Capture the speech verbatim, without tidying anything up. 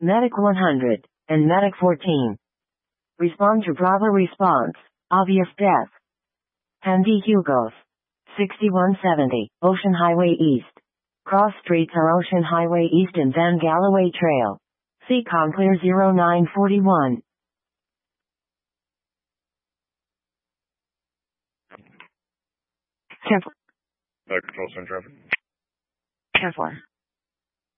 Medic one hundred, and Medic fourteen. Respond to Bravo response. Obvious death. Andy Hugos. sixty-one seventy, Ocean Highway East. Cross streets are Ocean Highway East and Van Galloway Trail. C Com clear zero nine forty-one. ten four. Uh, control center traffic. ten four.